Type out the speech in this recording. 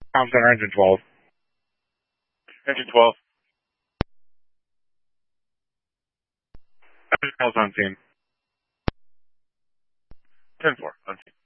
Tom Center, engine 12. Engine 12. Engine 12 on scene. 10-4, on scene.